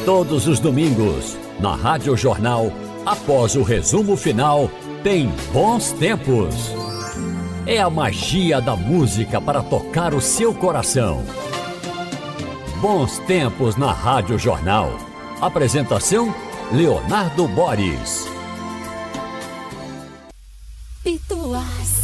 Todos os domingos, na Rádio Jornal, após o resumo final, tem Bons Tempos. É a magia da música para tocar o seu coração. Bons Tempos na Rádio Jornal. Apresentação, Leonardo Boris. Pituás.